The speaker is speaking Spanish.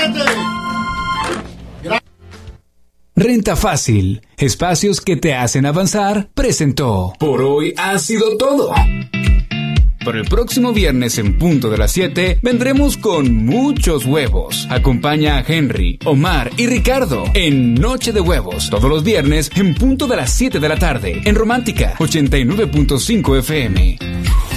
Renta Fácil, espacios que te hacen avanzar, presentó. Por hoy ha sido todo. Para el próximo viernes en punto de las 7 vendremos con muchos huevos. Acompaña a Henry, Omar y Ricardo en Noche de Huevos, todos los viernes en punto de las 7 de la tarde en Romántica 89.5 FM.